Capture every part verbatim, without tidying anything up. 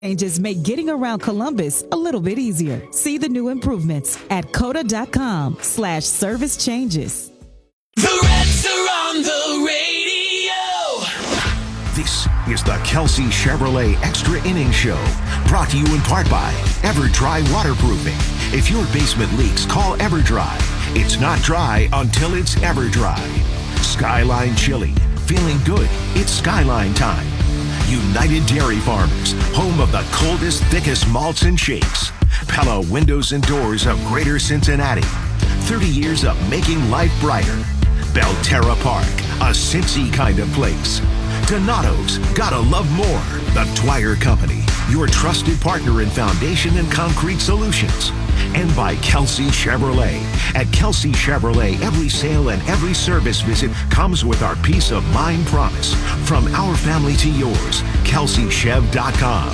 Changes make getting around Columbus a little bit easier. See the new improvements at coda.com slash service changes. The Reds are on the radio. This is the Kelsey Chevrolet Extra Innings Show, brought to you in part by EverDry Waterproofing. If your basement leaks, call EverDry. It's not dry until it's EverDry. Skyline Chili. Feeling good? It's Skyline time. United Dairy Farmers, home of the coldest, thickest malts and shakes. Pella Windows and Doors of Greater Cincinnati. thirty years of making life brighter. Belterra Park, a Cincy kind of place. Donato's, gotta love more. The Dwyer Company, your trusted partner in foundation and concrete solutions. And by Kelsey Chevrolet. At Kelsey Chevrolet, every sale and every service visit comes with our peace of mind promise. From our family to yours, Kelsey Chev dot com.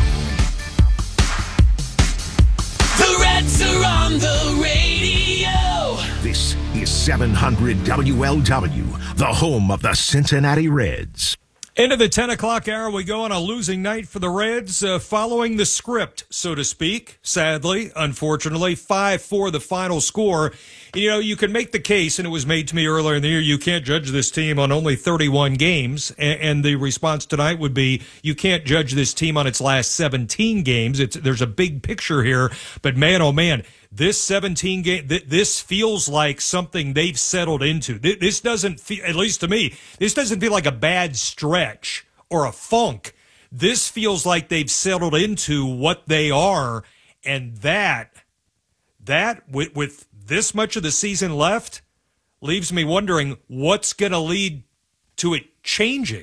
The Reds are on the radio. This is seven hundred W L W, the home of the Cincinnati Reds. Into the ten o'clock hour, we go on a losing night for the Reds, uh, following the script, so to speak. Sadly, unfortunately, five four the final score. You know, you can make the case, and it was made to me earlier in the year, you can't judge this team on only thirty-one games. And, and the response tonight would be, you can't judge this team on its last seventeen games. It's, there's a big picture here, but man, oh man, this seventeen game, th- this feels like something they've settled into. Th- this doesn't feel, at least to me, this doesn't feel like a bad stretch or a funk. This feels like they've settled into what they are, and that, that with, with this much of the season left, leaves me wondering what's going to lead to it changing.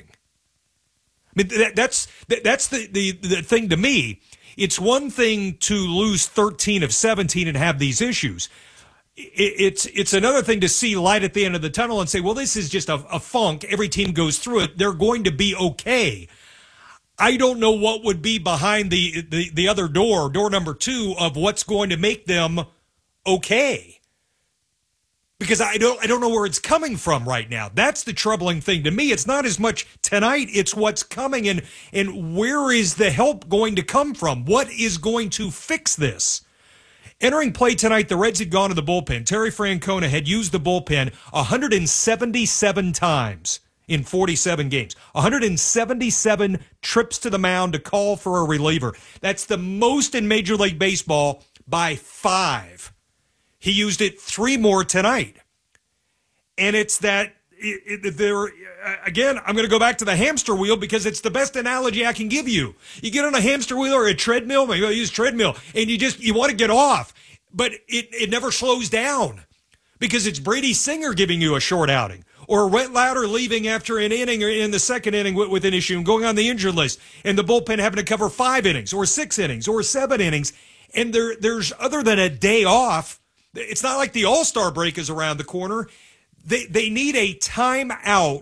I mean, that, that's that, that's the, the the thing to me. It's one thing to lose thirteen of seventeen and have these issues. It's it's another thing to see light at the end of the tunnel and say, well, this is just a, a funk. Every team goes through it. They're going to be okay. I don't know what would be behind the, the, the other door, door number two, of what's going to make them okay. Because I don't I don't know where it's coming from right now. That's the troubling thing to me. It's not as much tonight, it's what's coming, and and where is the help going to come from? What is going to fix this? Entering play tonight, the Reds had gone to the bullpen. Terry Francona had used the bullpen one hundred seventy-seven times in forty-seven games. one hundred seventy-seven trips to the mound to call for a reliever. That's the most in Major League Baseball by five. He used it three more tonight. And it's that, it, it, there. again, I'm going to go back to the hamster wheel because it's the best analogy I can give you. You get on a hamster wheel or a treadmill, maybe I'll use treadmill, and you just, you want to get off, but it, it never slows down because it's Brady Singer giving you a short outing, or Rhett Lauder leaving after an inning or in the second inning with, with an issue and going on the injured list, and the bullpen having to cover five innings or six innings or seven innings. And there, there's, other than a day off, it's not like the All-Star break is around the corner. They they need a timeout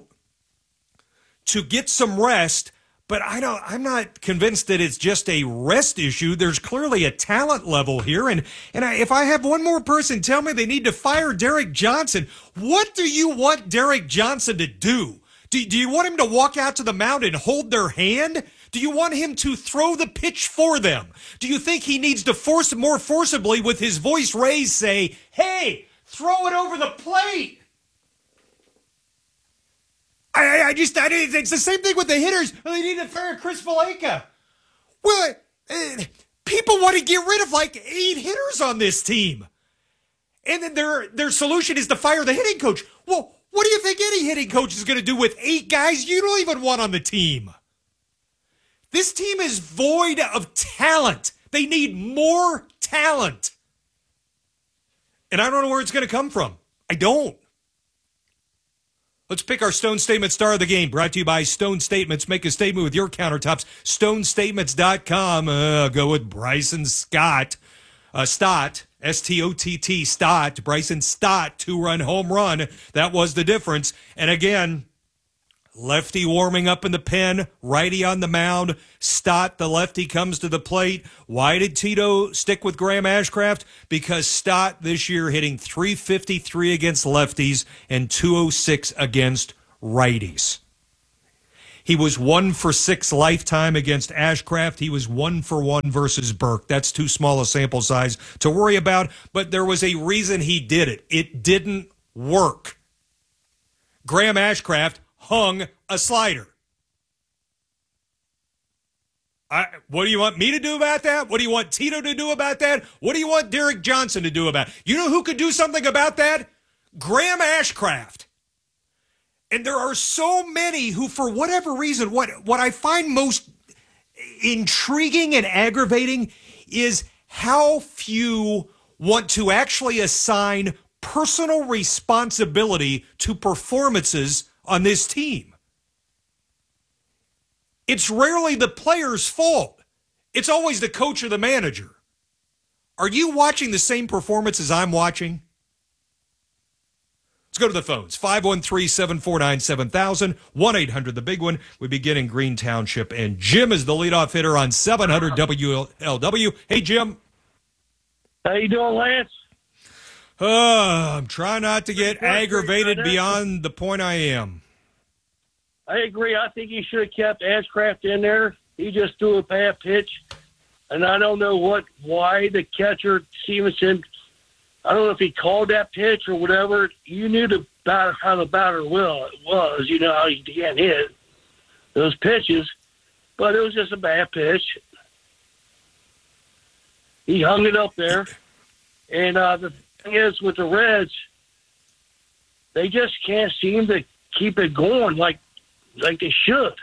to get some rest, but I don't, I'm not convinced that it's just a rest issue. There's clearly a talent level here, and and I, if I have one more person tell me they need to fire Derek Johnson, what do you want Derek Johnson to do? Do, do you want him to walk out to the mound and hold their hand? Do you want him to throw the pitch for them? Do you think he needs to force more forcibly with his voice raised say, hey, throw it over the plate? I, I just, I, it's the same thing with the hitters. They need to fire Chris Valaika. Well, uh, people want to get rid of like eight hitters on this team. And then their, their solution is to fire the hitting coach. Well, what do you think any hitting coach is going to do with eight guys you don't even want on the team? This team is void of talent. They need more talent. And I don't know where it's going to come from. I don't. Let's pick our Stone Statement star of the game, brought to you by Stone Statements. Make a statement with your countertops. stone statements dot com. Uh, go with Bryson Scott. Uh, Stott, S T O T T, Stott. Bryson Stott, two-run home run. That was the difference. And again, lefty warming up in the pen, righty on the mound. Stott, the lefty, comes to the plate. Why did Tito stick with Graham Ashcraft? Because Stott this year hitting three fifty-three against lefties and two oh six against righties. He was one for six lifetime against Ashcraft. He was one for one versus Burke. That's too small a sample size to worry about, but there was a reason he did it. It didn't work. Graham Ashcraft hung a slider. I, what do you want me to do about that? What do you want Tito to do about that? What do you want Derek Johnson to do about it? You know who could do something about that? Graham Ashcraft. And there are so many who, for whatever reason, what, what I find most intriguing and aggravating is how few want to actually assign personal responsibility to performances on this team. It's rarely the player's fault. It's always the coach or the manager. Are you watching the same performances I'm watching? Let's go to the phones. five one three, seven four nine, seven thousand, one eight hundred, the big one. We begin in Green Township, and Jim is the leadoff hitter on seven hundred W L W. Hey, Jim. How you doing, Lance? Uh, I'm trying not to get aggravated beyond the point I am. I agree. I think he should have kept Ashcraft in there. He just threw a bad pitch, and I don't know what why the catcher, Stevenson, I don't know if he called that pitch or whatever. You knew the batter, how the batter will was. You know how he can't hit those pitches, but it was just a bad pitch. He hung it up there, and uh, the thing is with the Reds, they just can't seem to keep it going like like they should.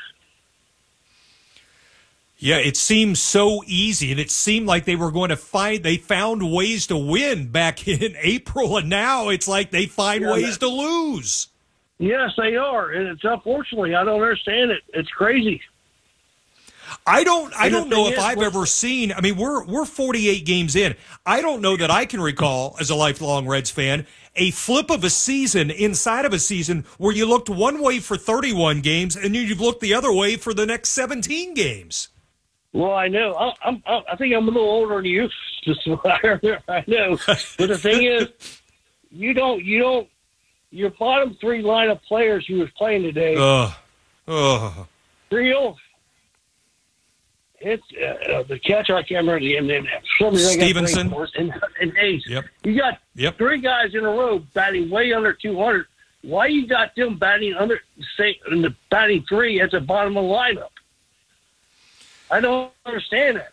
Yeah, it seems so easy, and it seemed like they were going to find, they found ways to win back in April, and now it's like they find Yeah, ways to lose. Yes, they are, and it's unfortunately, I don't understand it. It's crazy. I don't I And the don't know thing if is, I've we're- ever seen, I mean, we're we're forty-eight games in. I don't know that I can recall, as a lifelong Reds fan, a flip of a season inside of a season where you looked one way for thirty-one games and you've looked the other way for the next seventeen games. Well, I know. I, I'm, I think I'm a little older than you. Just I know. But the thing is, you don't, you don't, your bottom three lineup players who was playing today, Ugh. Ugh. real. It's uh, the catcher. I can't remember the name. Somebody they got Stevenson. playing for us, and, and Hayes. Yep. You got Yep. three guys in a row batting way under two hundred. Why you got them batting under, say, in the batting three at the bottom of the lineup? I don't understand that.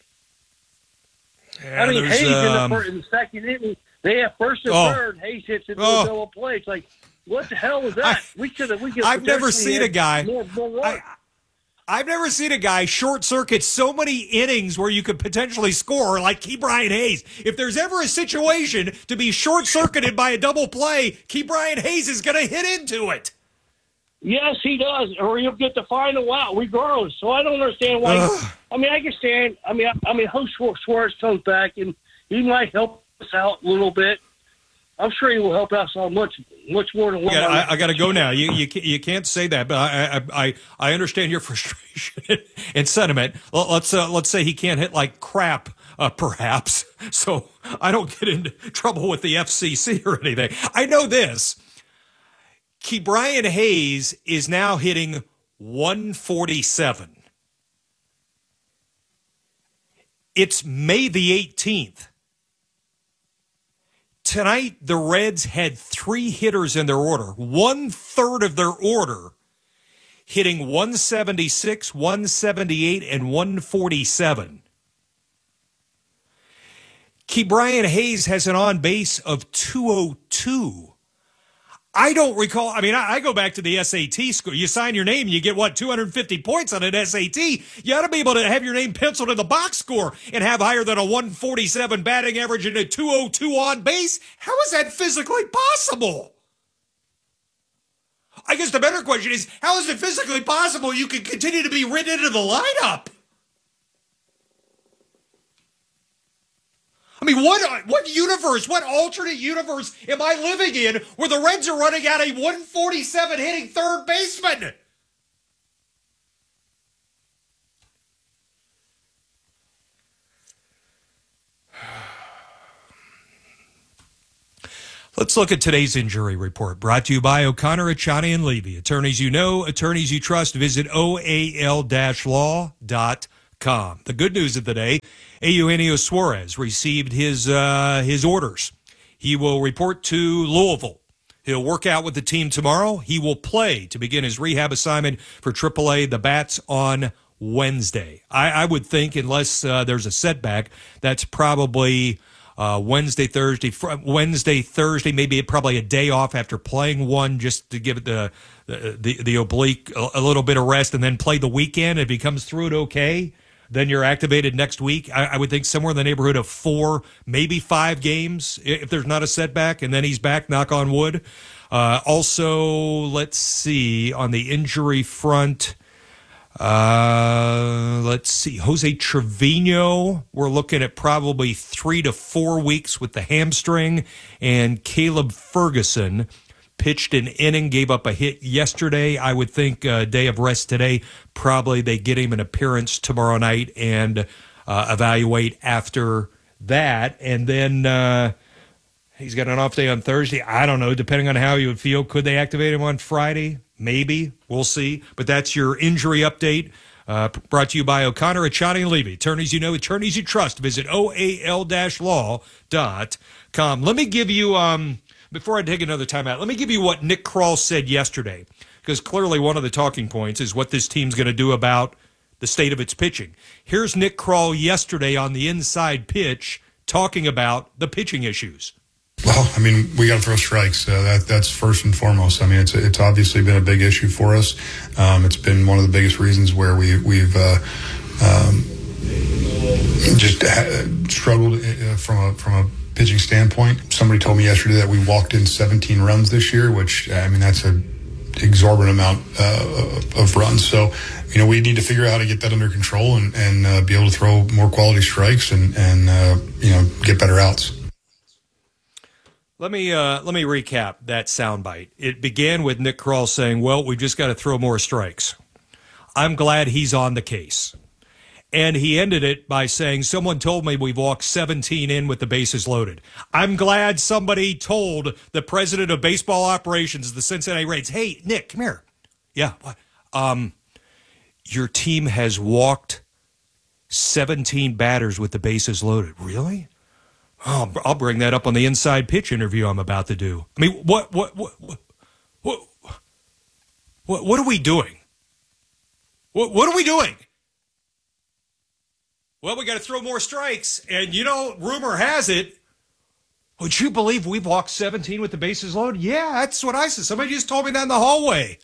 Yeah, I mean, there's, Hayes in, the um, first, in the second inning, they have first and Oh. third. Hayes hits it to Oh. a double play. It's like, what the hell was that? I- we could have. We could. I've never seen a guy- More, more run. I, I've never seen a guy short circuit so many innings where you could potentially score like Key Brian Hayes. If there's ever a situation to be short circuited by a double play, Key Brian Hayes is going to hit into it. Yes, he does, or he'll get the final out regardless. So I don't understand why. Ugh. I mean, I can stand. I mean, I, I mean, hope Suarez comes back and he might help us out a little bit. I'm sure he will help us out much, much more than what. Yeah, I'm- I, I got to go now. You you can't, you can't say that, but I I I, I understand your frustration and sentiment. Let- Let's uh, let's say he can't hit like crap, uh, perhaps. So I don't get into trouble with the F C C or anything. I know this. Key Brian Hayes is now hitting one forty-seven. It's May the eighteenth. Tonight, the Reds had three hitters in their order. One third of their order hitting one seventy-six, one seventy-eight, and one forty-seven. Key Brian Hayes has an on base of two oh two. I don't recall. I mean, I, I go back to the S A T score. You sign your name, you get what, two hundred fifty points on an S A T. You ought to be able to have your name penciled in the box score and have higher than a one forty-seven batting average and a two oh two on base. How is that physically possible? I guess the better question is, how is it physically possible you can continue to be written into the lineup? I mean, what what universe, what alternate universe am I living in where the Reds are running out a one forty-seven hitting third baseman? Let's look at today's injury report, brought to you by O'Connor, Achani, and Levy. Attorneys you know, attorneys you trust. Visit O A L law dot com. The good news of the day, Eugenio Suarez received his uh, his orders. He will report to Louisville. He'll work out with the team tomorrow. He will play to begin his rehab assignment for triple A, the Bats, on Wednesday. I, I would think, unless uh, there's a setback, that's probably uh, Wednesday, Thursday, fr- Wednesday, Thursday, maybe probably a day off after playing one, just to give it the the, the, the oblique a, a little bit of rest, and then play the weekend. If he comes through it okay, then you're activated next week. I, I would think somewhere in the neighborhood of four, maybe five games if there's not a setback, and then he's back, knock on wood. Uh, also, let's see, on the injury front, uh, let's see, Jose Trevino, we're looking at probably three to four weeks with the hamstring, and Caleb Ferguson pitched an inning, gave up a hit yesterday. I would think a day of rest today. Probably they get him an appearance tomorrow night and uh, evaluate after that. And then uh, he's got an off day on Thursday. I don't know, depending on how you would feel. Could they activate him on Friday? Maybe. We'll see. But that's your injury update. Uh, brought to you by O'Connor, Achani, and Levy. Attorneys you know, attorneys you trust. Visit O A L law dot com. Let me give you... um. Before I take another timeout, let me give you what Nick Krall said yesterday, because clearly one of the talking points is what this team's going to do about the state of its pitching. Here's Nick Krall yesterday on the Inside Pitch talking about the pitching issues. Well, I mean, we got to throw strikes. Uh, that that's first and foremost. I mean, it's it's obviously been a big issue for us. Um, it's been one of the biggest reasons where we we've uh, um, just ha- struggled uh, from a from a pitching standpoint. Somebody told me yesterday that we walked in seventeen runs this year, which, I mean, that's an exorbitant amount uh, of runs. So, you know, we need to figure out how to get that under control and, and uh, be able to throw more quality strikes and, and uh, you know, get better outs. Let me uh, let me recap that soundbite. It began with Nick Krall saying, well, we've just got to throw more strikes. I'm glad he's on the case. And he ended it by saying, someone told me we've walked seventeen in with the bases loaded. I'm glad somebody told the president of baseball operations of the Cincinnati Reds, hey, Nick, come here. Yeah, what? Um, your team has walked seventeen batters with the bases loaded. Really? Oh, I'll bring that up on the Inside Pitch interview I'm about to do. I mean, what, what, what, what, what, what, what are we doing? What, what are we doing? Well, we got to throw more strikes. And, you know, rumor has it, would you believe we've walked seventeen with the bases loaded? Yeah, that's what I said. Somebody just told me that in the hallway.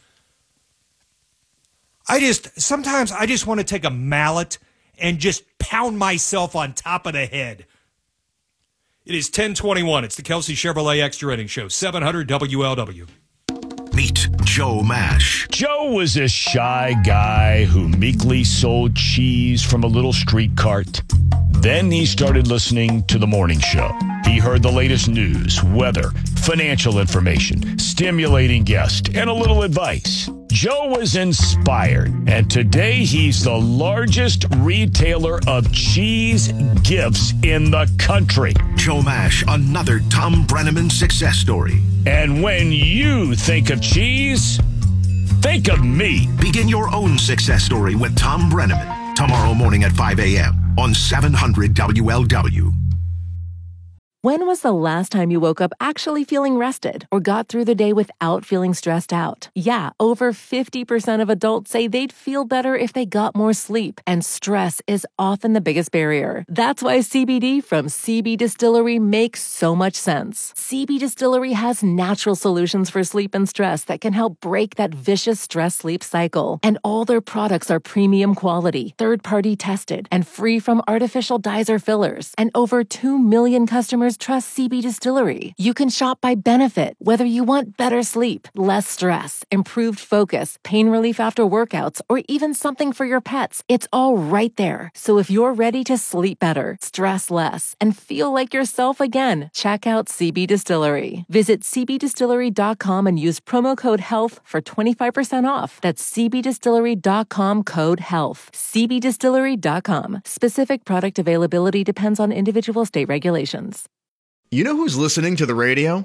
I just, sometimes I just want to take a mallet and just pound myself on top of the head. It is ten twenty-one. It's the Kelsey Chevrolet Extra Inning Show, seven hundred W L W. Meet Joe Mash. Joe was a shy guy who meekly sold cheese from a little street cart. Then he started listening to the morning show. He heard the latest news, weather, financial information, stimulating guests, and a little advice. Joe was inspired, and today he's the largest retailer of cheese gifts in the country. Joe Mash, another Tom Brenneman success story. And when you think of cheese, think of me. Begin your own success story with Tom Brenneman tomorrow morning at five a.m. on seven hundred W L W. When was the last time you woke up actually feeling rested or got through the day without feeling stressed out? Yeah, over fifty percent of adults say they'd feel better if they got more sleep, and stress is often the biggest barrier. That's why C B D from C B Distillery makes so much sense. C B Distillery has natural solutions for sleep and stress that can help break that vicious stress-sleep cycle. And all their products are premium quality, third-party tested, and free from artificial dyes or fillers. And over two million customers trust C B Distillery. You can shop by benefit, whether you want better sleep, less stress, improved focus, pain relief after workouts, or even something for your pets. It's all right there. So if you're ready to sleep better, stress less, and feel like yourself again, check out C B Distillery. Visit c b distillery dot com and use promo code HEALTH for twenty-five percent off. That's c b distillery dot com code HEALTH. c b distillery dot com. Specific product availability depends on individual state regulations. You know who's listening to the radio?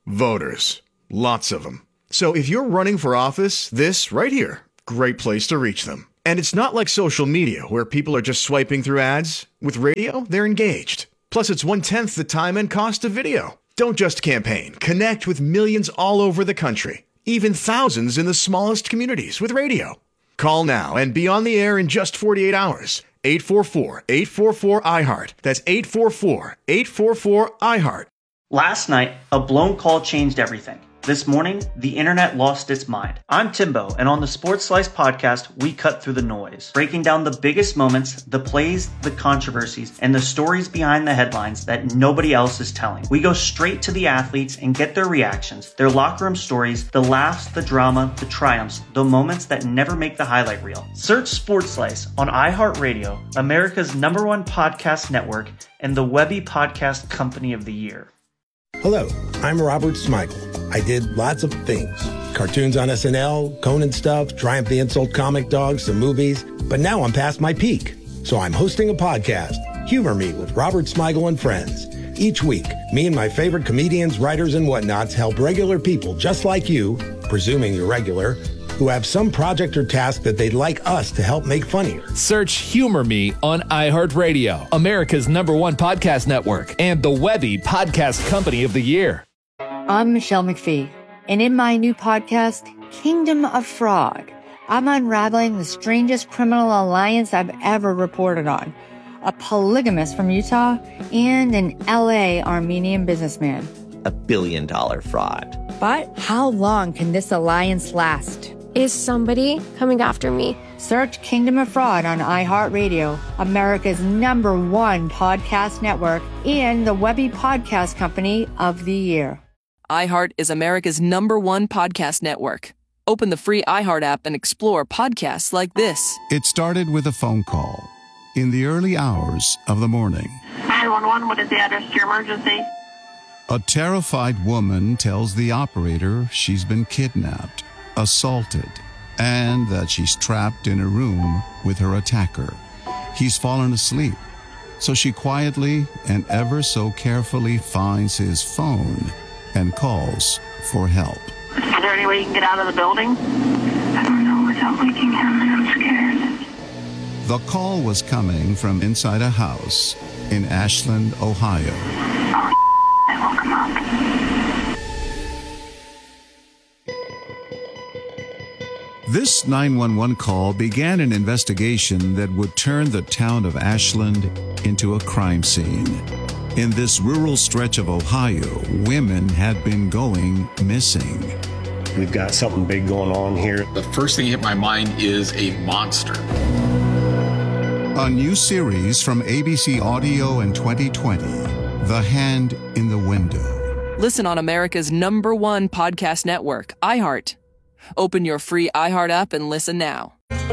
Voters. Lots of them. So if you're running for office, this right here, great place to reach them. And it's not like social media where people are just swiping through ads. With radio, they're engaged. Plus, it's one-tenth the time and cost of video. Don't just campaign. Connect with millions all over the country. Even thousands in the smallest communities with radio. Call now and be on the air in just forty-eight hours. eight four four, eight four four, I heart. That's eight four four, eight four four, I heart. Last night, a blown call changed everything. This morning, the internet lost its mind. I'm Timbo, and on the Sports Slice podcast, we cut through the noise, breaking down the biggest moments, the plays, the controversies, and the stories behind the headlines that nobody else is telling. We go straight to the athletes and get their reactions, their locker room stories, the laughs, the drama, the triumphs, the moments that never make the highlight reel. Search Sports Slice on iHeartRadio, America's number one podcast network, and the Webby Podcast Company of the Year. Hello, I'm Robert Smigel. I did lots of things. Cartoons on S N L, Conan stuff, Triumph the Insult comic dogs, some movies. But now I'm past my peak. So I'm hosting a podcast, Humor Me with Robert Smigel and Friends. Each week, me and my favorite comedians, writers, and whatnots help regular people just like you, presuming you're regular, who have some project or task that they'd like us to help make funnier. Search Humor Me on iHeartRadio, America's number one podcast network, and the Webby Podcast Company of the Year. I'm Michelle McPhee, and in my new podcast, Kingdom of Fraud, I'm unraveling the strangest criminal alliance I've ever reported on. A polygamist from Utah and an L A Armenian businessman. A billion dollar fraud. But how long can this alliance last? Is somebody coming after me? Search Kingdom of Fraud on iHeartRadio, America's number one podcast network, and the Webby Podcast Company of the Year. iHeart is America's number one podcast network. Open the free iHeart app and explore podcasts like this. It started with a phone call in the early hours of the morning. nine one one, what is the address to your emergency? A terrified woman tells the operator she's been kidnapped, assaulted, and that she's trapped in a room with her attacker. He's fallen asleep, so she quietly and ever so carefully finds his phone and calls for help. Is there any way you can get out of the building? I don't know without waking him. I'm scared. The call was coming from inside a house in Ashland, Ohio. Oh, I woke him up. This nine one one call began an investigation that would turn the town of Ashland into a crime scene. In this rural stretch of Ohio, women had been going missing. We've got something big going on here. The first thing that hit my mind is a monster. A new series from A B C Audio in twenty twenty, The Hand in the Window. Listen on America's number one podcast network, iHeart. Open your free iHeart app and listen now.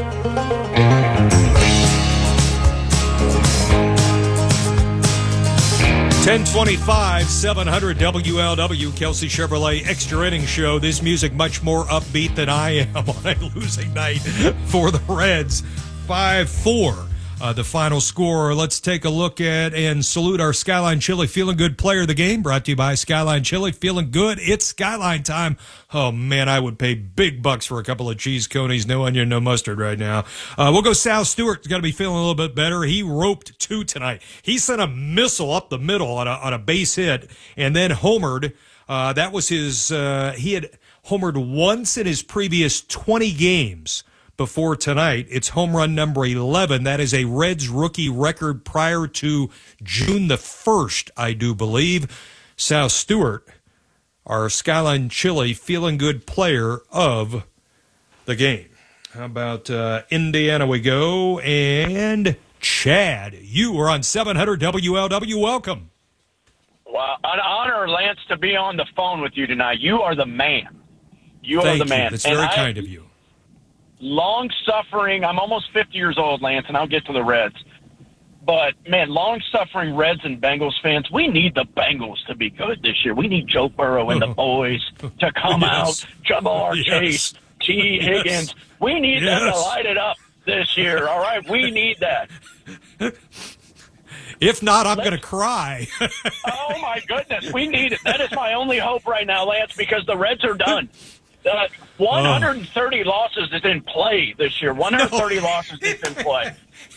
ten twenty-five, seven hundred W L W, Kelsey Chevrolet Extra Innings Show. This music much more upbeat than I am on a losing night for the Reds. five four. Uh, the final score. Let's take a look at and salute our Skyline Chili Feeling Good player of the game, brought to you by Skyline Chili. Feeling good. It's Skyline time. Oh, man, I would pay big bucks for a couple of cheese conies, no onion, no mustard right now. Uh, we'll go Sal Stewart. He's got to be feeling a little bit better. He roped two tonight. He sent a missile up the middle on a, on a base hit and then homered. Uh, that was his, uh, he had homered once in his previous twenty games. Before tonight, it's home run number eleven. That is a Reds rookie record prior to June the first, I do believe. Sal Stewart, our Skyline Chili Feeling Good player of the game. How about uh, Indiana we go? And Chad, you were on seven hundred W L W. Welcome. Well, an honor, Lance, to be on the phone with you tonight. You are the man. You Thank are the man. You. That's very and kind I, of you. Long-suffering, I'm almost fifty years old, Lance, and I'll get to the Reds. But, man, long-suffering Reds and Bengals fans, we need the Bengals to be good this year. We need Joe Burrow and the boys to come yes. out, Jamar yes. Chase, T. Higgins. Yes. We need yes. them to light it up this year, all right? We need that. If not, I'm going to cry. Oh, my goodness. We need it. That is my only hope right now, Lance, because the Reds are done. Uh, one hundred thirty oh. losses is in play this year. one hundred thirty no. losses is in play.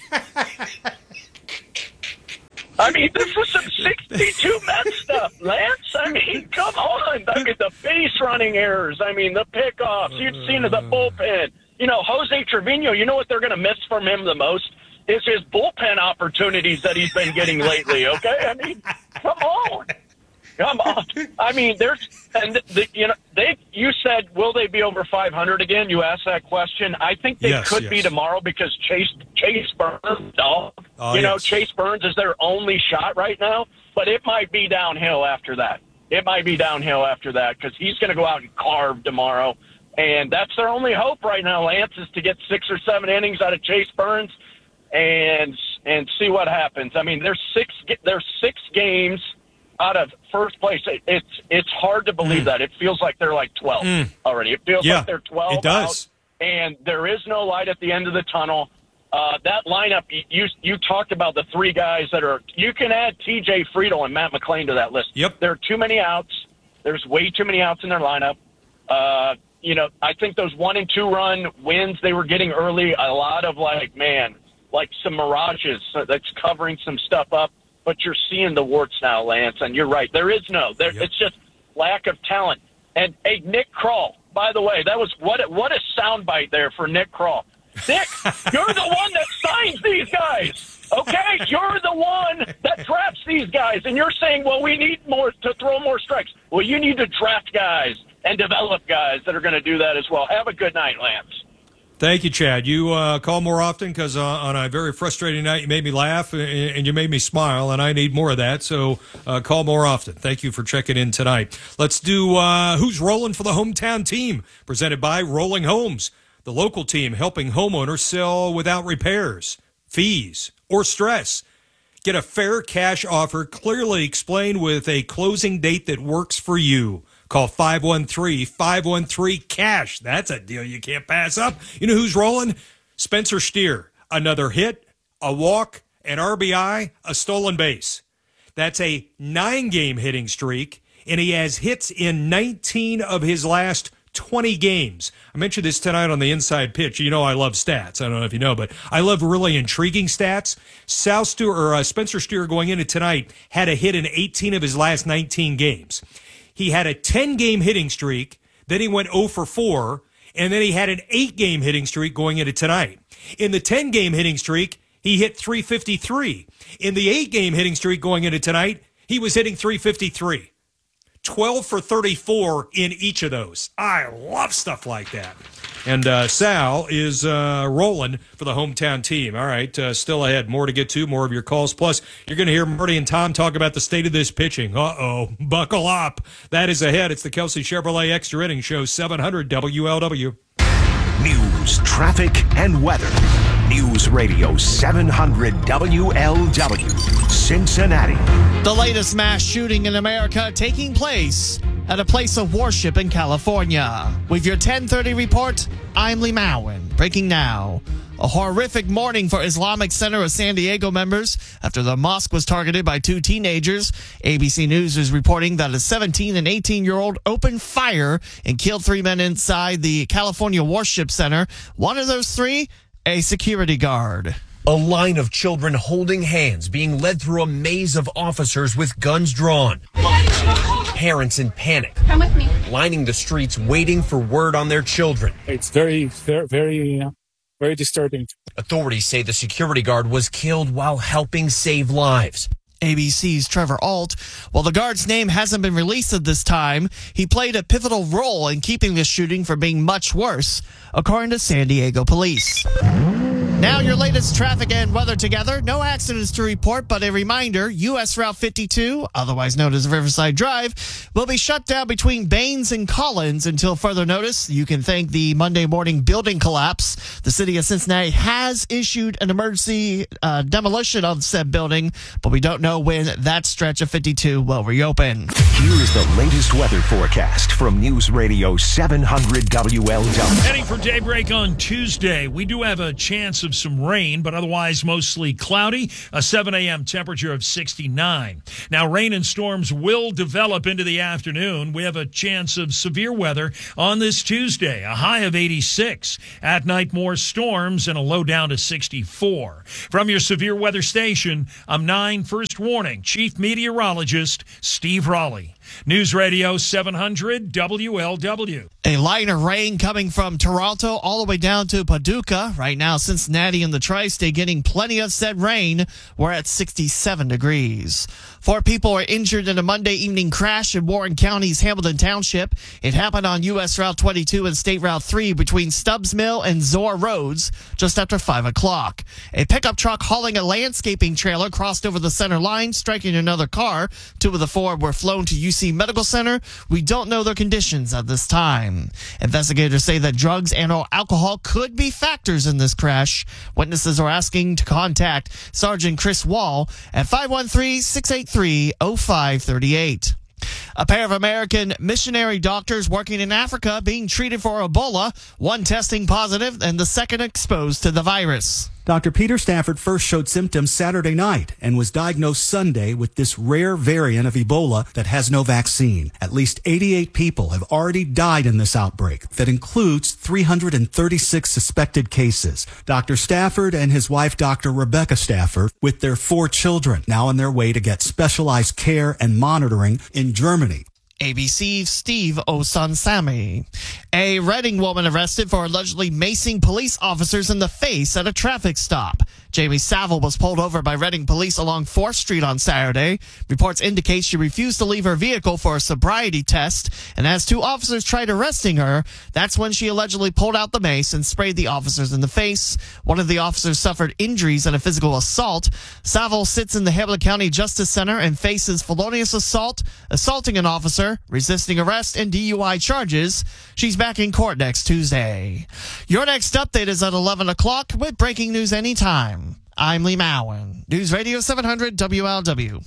I mean, this was some sixty-two Mets stuff, Lance. I mean, come on. Look at the base running errors. I mean, the pickoffs. You've seen the bullpen. You know, Jose Trevino, you know what they're going to miss from him the most? Is his bullpen opportunities that he's been getting lately, okay? I mean, come on. Come on. I mean, there's, and the, the, you know, they, you said, will they be over five hundred again? You asked that question. I think they yes, could yes. be tomorrow because Chase, Chase Burns, dog. Oh, you know, yes. Chase Burns is their only shot right now, but it might be downhill after that. It might be downhill after that because he's going to go out and carve tomorrow. And that's their only hope right now, Lance, is to get six or seven innings out of Chase Burns and, and see what happens. I mean, there's six, there's six games out of first place. It's it's hard to believe mm. that. It feels like they're like twelve mm. already. It feels yeah, like they're twelve it does. out, and there is no light at the end of the tunnel. Uh, that lineup, you you talked about the three guys that are. You can add T J Friedel and Matt McClain to that list. Yep. There are too many outs. There's way too many outs in their lineup. Uh, you know, I think those one and two run wins they were getting early, a lot of like, man, like some mirages that's covering some stuff up. But you're seeing the warts now, Lance, and you're right. There is no. There, yep. It's just lack of talent. And hey, Nick Krall, by the way, that was what a, what a soundbite there for Nick Krall. Nick, you're the one that signs these guys. Okay, you're the one that drafts these guys, and you're saying, well, we need more to throw more strikes. Well, you need to draft guys and develop guys that are going to do that as well. Have a good night, Lance. Thank you, Chad. You uh, call more often because uh, on a very frustrating night, you made me laugh and you made me smile, and I need more of that. So uh, call more often. Thank you for checking in tonight. Let's do uh, Who's Rolling for the Hometown Team, presented by Rolling Homes, the local team helping homeowners sell without repairs, fees, or stress. Get a fair cash offer clearly explained with a closing date that works for you. Call five one three, five one three, cash. That's a deal you can't pass up. You know who's rolling? Spencer Steer. Another hit, a walk, an R B I, a stolen base. That's a nine-game hitting streak, and he has hits in nineteen of his last twenty games. I mentioned this tonight on the Inside Pitch. You know I love stats. I don't know if you know, but I love really intriguing stats. Sal Steer, or uh, Spencer Steer going into tonight had a hit in eighteen of his last nineteen games. He had a ten-game hitting streak, then he went oh for four, and then he had an eight-game hitting streak going into tonight. In the ten-game hitting streak, he hit three fifty-three. In the eight-game hitting streak going into tonight, he was hitting three fifty-three. twelve for thirty-four in each of those. I love stuff like that. And uh, Sal is uh, rolling for the hometown team. All right, uh, still ahead. More to get to, more of your calls. Plus, you're going to hear Marty and Tom talk about the state of this pitching. Uh-oh, buckle up. That is ahead. It's the Kelsey Chevrolet Extra Inning Show, seven hundred W L W. News, traffic, and weather. News Radio seven hundred W L W, Cincinnati. The latest mass shooting in America taking place at a place of worship in California. With your ten thirty report, I'm Lee Mowen. Breaking now. A horrific morning for Islamic Center of San Diego members after the mosque was targeted by two teenagers. A B C News is reporting that a seventeen and eighteen-year-old opened fire and killed three men inside the California Worship Center. One of those three, a security guard. A line of children holding hands being led through a maze of officers with guns drawn. Parents in panic, Come with me. lining the streets waiting for word on their children. It's very, very, very, uh, very disturbing. Authorities say the security guard was killed while helping save lives. A B C's Trevor Alt. While the guard's name hasn't been released at this time, he played a pivotal role in keeping this shooting from being much worse, according to San Diego police. Now your latest traffic and weather together. No accidents to report, but a reminder, U S Route fifty-two, otherwise known as Riverside Drive, will be shut down between Baines and Collins until further notice. You can thank the Monday morning building collapse. The city of Cincinnati has issued an emergency uh, demolition of said building, but we don't know when that stretch of fifty-two will reopen. Here's the latest weather forecast from News Radio seven hundred W L W. Heading for daybreak on Tuesday, we do have a chance of of some rain, but otherwise mostly cloudy. A seven a.m. temperature of sixty-nine. Now, rain and storms will develop into the afternoon. We have a chance of severe weather on this Tuesday, a high of eighty-six. At night, more storms and a low down to sixty-four. From your severe weather station, I'm nine First Warning Chief Meteorologist Steve Raleigh. News Radio seven hundred W L W. A line of rain coming from Toronto all the way down to Paducah. Right now, Cincinnati and the Tri-State getting plenty of said rain. We're at sixty-seven degrees. Four people are injured in a Monday evening crash in Warren County's Hamilton Township. It happened on U S Route twenty-two and State Route three between Stubbs Mill and Zor Roads just after five o'clock. A pickup truck hauling a landscaping trailer crossed over the center line, striking another car. Two of the four were flown to U C Medical Center. We don't know their conditions at this time. Investigators say that drugs and or alcohol could be factors in this crash. Witnesses are asking to contact Sergeant Chris Wall at five one three, six eight three, oh five three eight. A pair of American missionary doctors working in Africa being treated for Ebola, one testing positive and the second exposed to the virus. Doctor Peter Stafford first showed symptoms Saturday night and was diagnosed Sunday with this rare variant of Ebola that has no vaccine. At least eighty-eight people have already died in this outbreak. That includes three hundred thirty-six suspected cases. Doctor Stafford and his wife, Doctor Rebecca Stafford, with their four children, now on their way to get specialized care and monitoring in Germany. A B C's Steve Osunsami. A Reading woman arrested for allegedly macing police officers in the face at a traffic stop. Jamie Saville was pulled over by Reading police along fourth Street on Saturday. Reports indicate she refused to leave her vehicle for a sobriety test, and as two officers tried arresting her, that's when she allegedly pulled out the mace and sprayed the officers in the face. One of the officers suffered injuries in a physical assault. Saville sits in the Hamilton County Justice Center and faces felonious assault, assaulting an officer, resisting arrest, and D U I charges. She's back in court next Tuesday. Your next update is at eleven o'clock with breaking news anytime. I'm Lee Mowen. News Radio seven hundred W L W.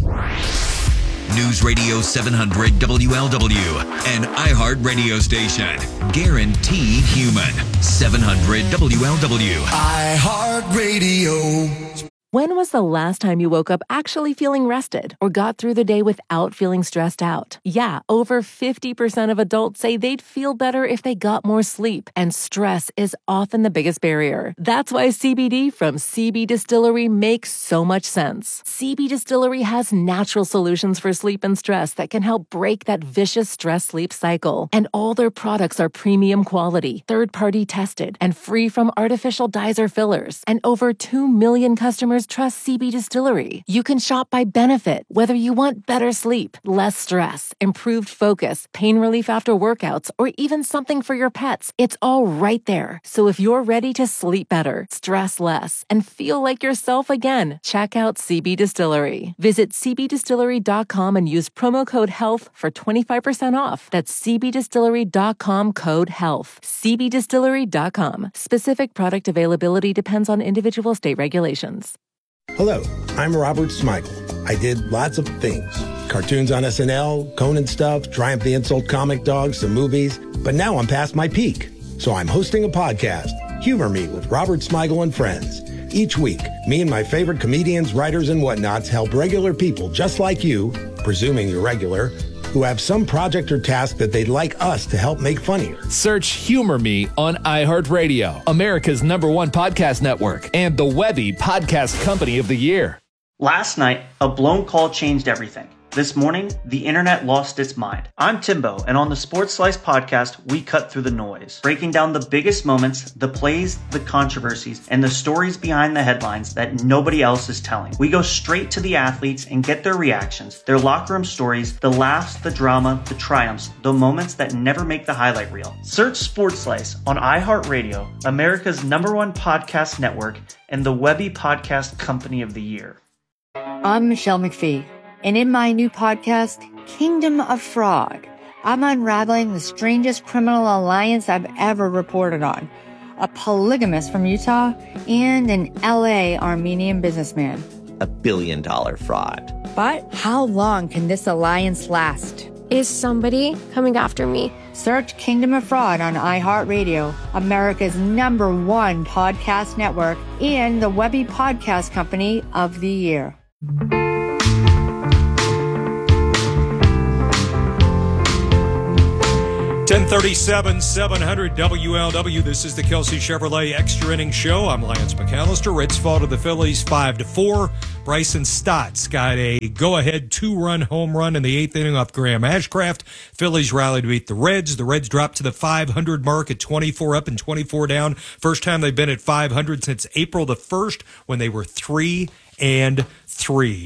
News Radio seven hundred W L W, an iHeart radio station. Guaranteed human. seven hundred W L W. iHeart Radio. When was the last time you woke up actually feeling rested or got through the day without feeling stressed out? Yeah, over fifty percent of adults say they'd feel better if they got more sleep, and stress is often the biggest barrier. That's why C B D from C B Distillery makes so much sense. C B Distillery has natural solutions for sleep and stress that can help break that vicious stress-sleep cycle. And all their products are premium quality, third-party tested, and free from artificial dyes or fillers. And over two million customers trust C B Distillery. You can shop by benefit, whether you want better sleep, less stress, improved focus, pain relief after workouts, or even something for your pets. It's all right there. So if you're ready to sleep better, stress less, and feel like yourself again, check out C B Distillery. Visit c b distillery dot com and use promo code HEALTH for twenty-five percent off. That's c b distillery dot com code HEALTH. c b distillery dot com. Specific product availability depends on individual state regulations. Hello, I'm Robert Smigel. I did lots of things. Cartoons on S N L, Conan stuff, Triumph the Insult comic dogs, some movies. But now I'm past my peak. So I'm hosting a podcast, Humor Me with Robert Smigel and Friends. Each week, me and my favorite comedians, writers, and whatnots help regular people just like you, presuming you're regular, who have some project or task that they'd like us to help make funnier. Search Humor Me on iHeartRadio, America's number one podcast network, and the Webby Podcast Company of the Year. Last night, a blown call changed everything. This morning, the internet lost its mind. I'm Timbo, and on the Sports Slice podcast, we cut through the noise, breaking down the biggest moments, the plays, the controversies, and the stories behind the headlines that nobody else is telling. We go straight to the athletes and get their reactions, their locker room stories, the laughs, the drama, the triumphs, the moments that never make the highlight reel. Search Sports Slice on iHeartRadio, America's number one podcast network, and the Webby Podcast Company of the Year. I'm Michelle McPhee. And in my new podcast, Kingdom of Frog, I'm unraveling the strangest criminal alliance I've ever reported on. A polygamist from Utah and an L A Armenian businessman. A billion dollar fraud. But how long can this alliance last? Is somebody coming after me? Search Kingdom of Fraud on iHeartRadio, America's number one podcast network, and the Webby Podcast Company of the Year. ten thirty-seven, seven hundred W L W. This is the Kelsey Chevrolet Extra Innings Show. I'm Lance McAllister. Reds fall to the Phillies five to four. Bryson Stott's got a go-ahead two-run home run in the eighth inning off Graham Ashcraft. Phillies rally to beat the Reds. The Reds dropped to the five hundred mark at twenty-four up and twenty-four down. First time they've been at five hundred since April the first when they were three and three.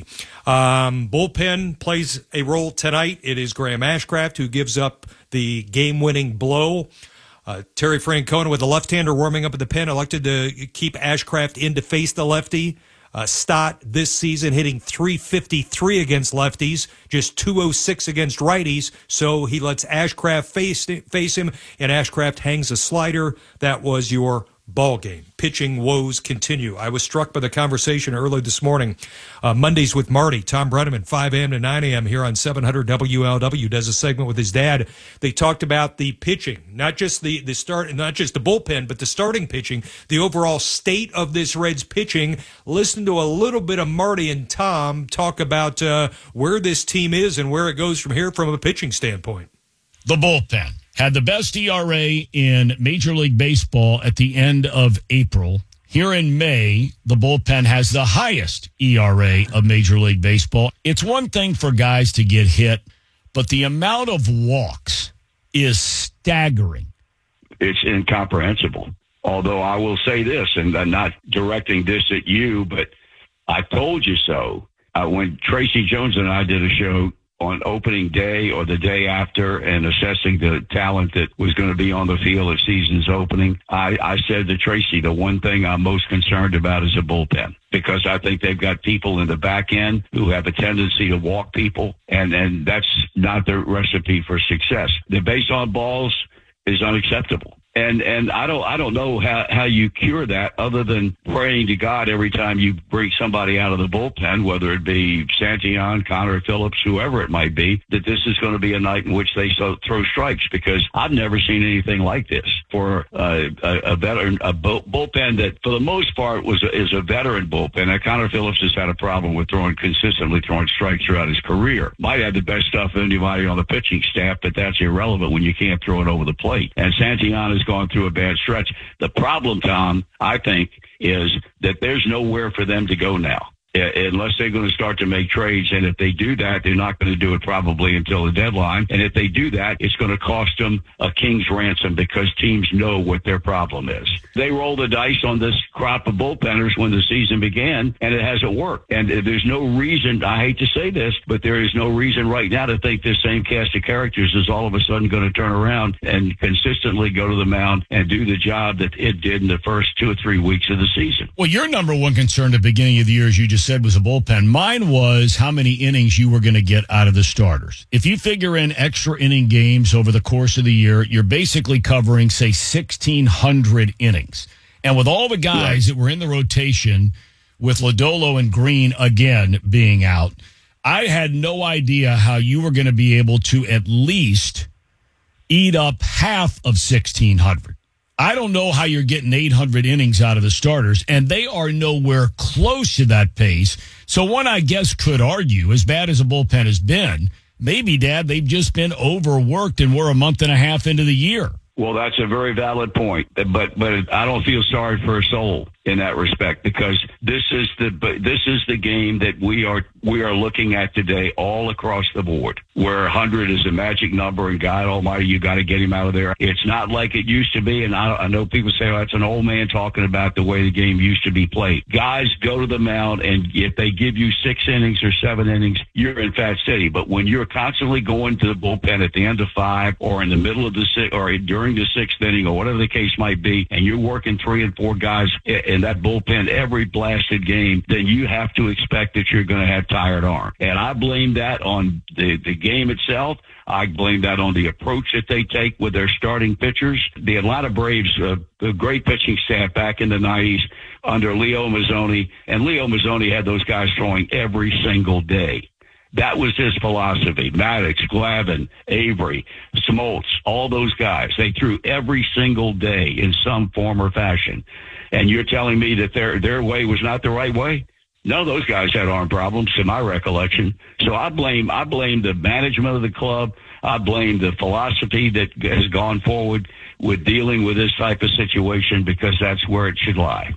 Um, bullpen plays a role tonight. It is Graham Ashcraft who gives up the game-winning blow. Uh, Terry Francona with the left-hander warming up at the pen elected to keep Ashcraft in to face the lefty. Uh, Stott this season hitting three fifty-three against lefties, just two oh six against righties. So he lets Ashcraft face, face him, and Ashcraft hangs a slider. That was your ball game. Pitching woes continue. I was struck by the conversation early this morning. Uh, Mondays with Marty, Tom Brenneman, five a.m. to nine a.m. here on seven hundred W L W, does a segment with his dad. They talked about the pitching, not just the, the start, not just the bullpen, but the starting pitching, the overall state of this Reds pitching. Listen to a little bit of Marty and Tom talk about uh, where this team is and where it goes from here from a pitching standpoint. The bullpen had the best E R A in Major League Baseball at the end of April. Here in May, the bullpen has the highest E R A of Major League Baseball. It's one thing for guys to get hit, but the amount of walks is staggering. It's incomprehensible. Although I will say this, and I'm not directing this at you, but I told you so. Uh, when Tracy Jones and I did a show on opening day or the day after and assessing the talent that was going to be on the field at season's opening, I, I said to Tracy, the one thing I'm most concerned about is a bullpen, because I think they've got people in the back end who have a tendency to walk people, and, and that's not the recipe for success. The base on balls is unacceptable. And and I don't I don't know how, how you cure that other than praying to God every time you bring somebody out of the bullpen, whether it be Santillan, Connor Phillips, whoever it might be, that this is going to be a night in which they so, throw strikes, because I've never seen anything like this for uh, a, a veteran, a bullpen that for the most part was a, is a veteran bullpen. Now, Connor Phillips has had a problem with throwing consistently throwing strikes throughout his career. Might have the best stuff of anybody on the pitching staff, but that's irrelevant when you can't throw it over the plate. And Santillan is gone through a bad stretch. The problem, Tom, I think, is that there's nowhere for them to go now, unless they're going to start to make trades. And if they do that, they're not going to do it probably until the deadline. And if they do that, it's going to cost them a king's ransom, because teams know what their problem is. They rolled the dice on this crop of bullpenners when the season began, and it hasn't worked. And there's no reason, I hate to say this, but there is no reason right now to think this same cast of characters is all of a sudden going to turn around and consistently go to the mound and do the job that it did in the first two or three weeks of the season. Well, your number one concern at the beginning of the year, as you just said, was a bullpen. Mine was how many innings you were going to get out of the starters. If you figure in extra inning games over the course of the year, you're basically covering, say, sixteen hundred innings. And with all the guys that were in the rotation, with Lodolo and Green again being out, I had no idea how you were going to be able to at least eat up half of sixteen hundred. I don't know how you're getting eight hundred innings out of the starters, and they are nowhere close to that pace. So one, I guess, could argue, as bad as a bullpen has been, maybe, Dad, they've just been overworked and we're a month and a half into the year. Well, that's a very valid point, but but I don't feel sorry for a soul in that respect, because this is the this is the game that we are we are looking at today all across the board, where one hundred is a magic number, and God Almighty, you got to get him out of there. It's not like it used to be, and I, I know people say, oh, that's an old man talking about the way the game used to be played. Guys go to the mound, and if they give you six innings or seven innings, you're in Fat City. But when you're constantly going to the bullpen at the end of five, or in the middle of the sixth, or during the sixth inning, or whatever the case might be, and you're working three and four guys in that bullpen every blasted game, then you have to expect that you're going to have tired arm. And I blame that on the, the game itself. I blame that on the approach that they take with their starting pitchers. The Atlanta Braves, uh, a great pitching staff back in the nineties under Leo Mazzoni, and Leo Mazzoni had those guys throwing every single day. That was his philosophy. Maddox, Glavine, Avery, Smoltz, all those guys, they threw every single day in some form or fashion. And you're telling me that their their way was not the right way? None of those guys had arm problems, to my recollection. So I blame I blame the management of the club. I blame the philosophy that has gone forward with dealing with this type of situation, because that's where it should lie.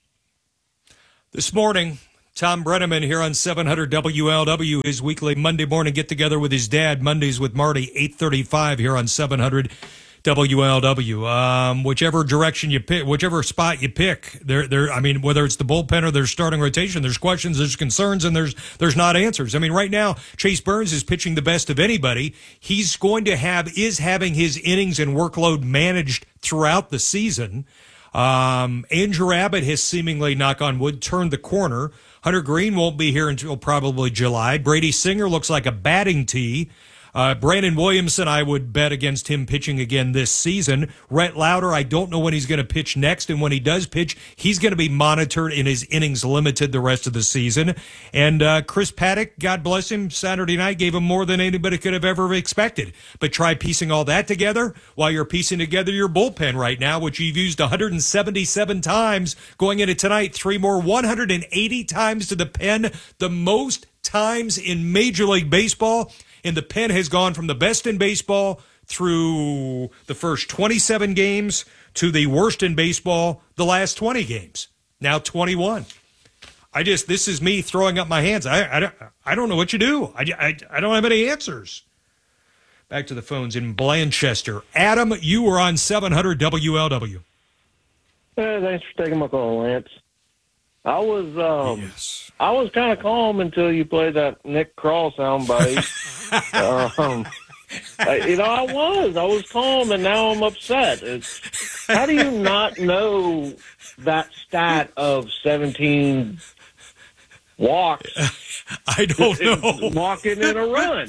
This morning, Tom Brenneman here on seven hundred W L W, his weekly Monday morning get-together with his dad, Mondays with Marty, eight thirty-five here on seven hundred W L W. Um, whichever direction you pick, whichever spot you pick, there, there. I mean, whether it's the bullpen or their starting rotation, there's questions, there's concerns, and there's there's not answers. I mean, right now, Chase Burns is pitching the best of anybody. He's going to have is having his innings and workload managed throughout the season. Um, Andrew Abbott has seemingly, knock on wood, turned the corner. Hunter Green won't be here until probably July. Brady Singer looks like a batting tee. Uh, Brandon Williamson, I would bet against him pitching again this season. Rhett Lauder, I don't know when he's going to pitch next, and when he does pitch, he's going to be monitored in his innings limited the rest of the season. And uh, Chris Paddock, God bless him, Saturday night gave him more than anybody could have ever expected. But try piecing all that together while you're piecing together your bullpen right now, which you've used one hundred seventy-seven times going into tonight, three more, one hundred eighty times to the pen, the most times in Major League Baseball. And the pen has gone from the best in baseball through the first twenty-seven games to the worst in baseball the last twenty games. Now twenty-one. I just, this is me throwing up my hands. I, I, don't, I don't know what you do. I, I, I don't have any answers. Back to the phones in Blanchester. Adam, you were on seven hundred W L W. Hey, thanks for taking my call, Lance. I was um, yes. I was kind of calm until you played that Nick Krall soundbite. um, I, you know, I was. I was calm, and now I'm upset. It's, how do you not know that stat of seventeen walks? I don't know. Walking in a run.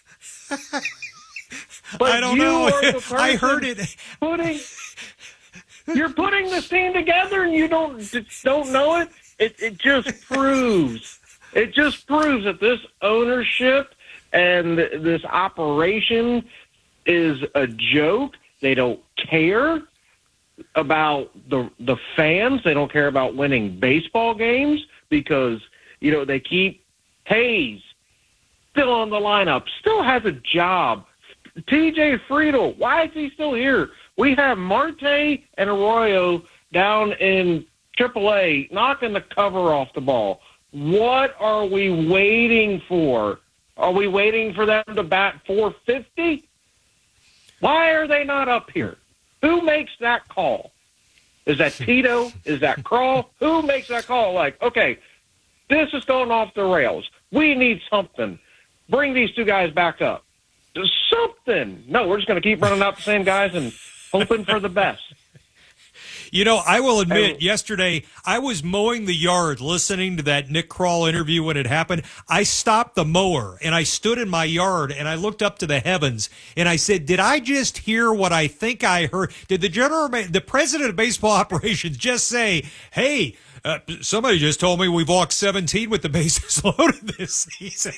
But I don't you know. Are the I heard it. Putting, you're putting this team together, and you don't don't know it. It it just proves. It just proves that this ownership and this operation is a joke. They don't care about the the fans. They don't care about winning baseball games because, you know, they keep Hayes still on the lineup, still has a job. T J Friedel, why is he still here? We have Marte and Arroyo down in triple A knocking the cover off the ball. What are we waiting for? Are we waiting for them to bat four fifty? Why are they not up here? Who makes that call? Is that Tito? Is that Krall? Who makes that call? Like, okay, this is going off the rails. We need something. Bring these two guys back up. Something. No, we're just going to keep running out the same guys and hoping for the best. You know, I will admit, yesterday I was mowing the yard listening to that Nick Krall interview when it happened. I stopped the mower and I stood in my yard and I looked up to the heavens and I said, did I just hear what I think I heard? Did the general, the president of baseball operations just say, hey, uh, somebody just told me we've walked seventeen with the bases loaded this season?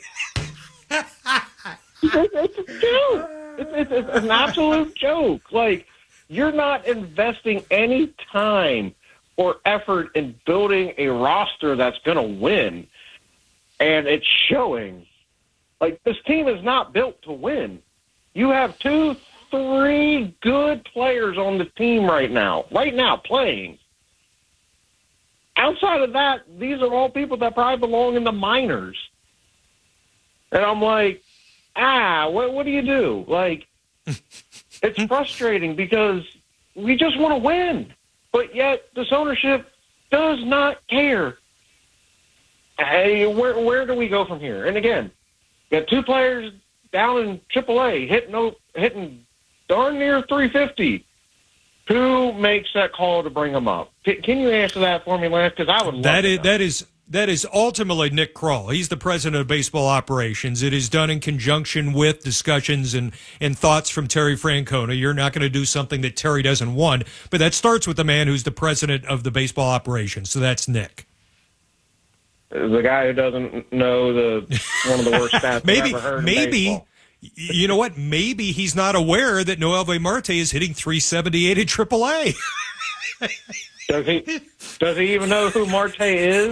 It's a joke. It's, it's, it's an absolute joke. Like, you're not investing any time or effort in building a roster that's going to win, and it's showing. Like, this team is not built to win. You have two, three good players on the team right now, right now playing. Outside of that, these are all people that probably belong in the minors. And I'm like, ah, what, what do you do? Like, it's frustrating because we just want to win, but yet this ownership does not care. Hey, where where do we go from here? And again, you got two players down in triple A hitting hitting darn near three fifty. Who makes that call to bring them up? Can you answer that for me, Lance? Because I would love that to is know. that is. That is ultimately Nick Krall. He's the president of baseball operations. It is done in conjunction with discussions and, and thoughts from Terry Francona. You're not going to do something that Terry doesn't want, but that starts with the man who's the president of the baseball operations. So that's Nick. the guy who doesn't know the one of the worst stats maybe, I've ever heard in maybe, baseball. You know what? Maybe he's not aware that Noelvi Marte is hitting three seventy-eight at triple A. Does he? Does he even know who Marte is?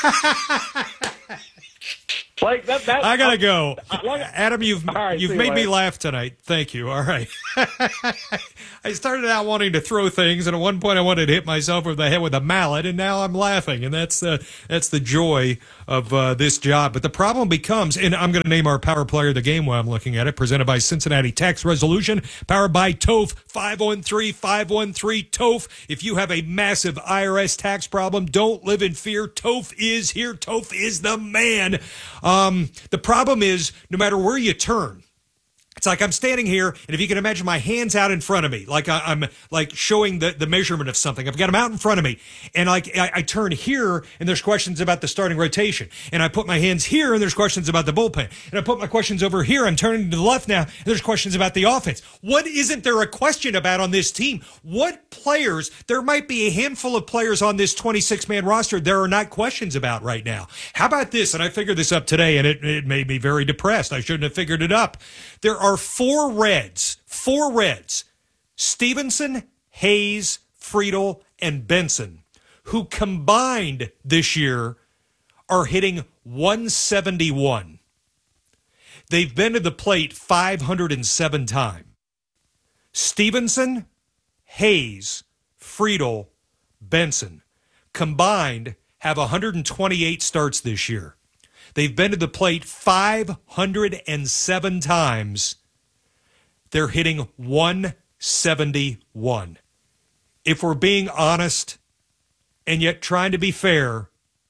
Like that, that, I gotta I, go, I, Adam. You've right, you've see made you me later. laugh tonight. Thank you. All right. I started out wanting to throw things, and at one point I wanted to hit myself over the head with a mallet, and now I'm laughing, and that's uh, that's the joy of uh, this job. But the problem becomes, and I'm going to name our power player of the game while I'm looking at it. Presented by Cincinnati Tax Resolution, powered by Toph. five one three, five one three, Toph. If you have a massive I R S tax problem, don't live in fear. Toph is here. Toph is the man. Um, the problem is, no matter where you turn, it's like I'm standing here, and if you can imagine my hands out in front of me, like I, I'm like showing the, the measurement of something. I've got them out in front of me, and like I, I turn here, and there's questions about the starting rotation, and I put my hands here, and there's questions about the bullpen, and I put my questions over here. I'm turning to the left now, and there's questions about the offense. What isn't there a question about on this team? What players? There might be a handful of players on this twenty-six man roster there are not questions about right now. How about this? And I figured this up today, and it, it made me very depressed. I shouldn't have figured it up. There are four Reds, four Reds, Stevenson, Hayes, Friedel, and Benson, who combined this year are hitting one seventy-one. They've been to the plate five hundred seven times. Stevenson, Hayes, Friedel, Benson combined have one hundred twenty-eight starts this year. They've been to the plate five hundred seven times. They're hitting one seventy-one. If we're being honest and yet trying to be fair,